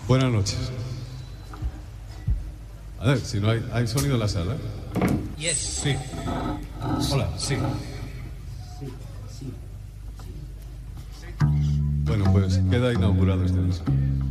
Buenas noches. A ver, si no hay sonido en la sala. Yes. Sí. Hola, sí. Bueno, pues queda inaugurado este disco.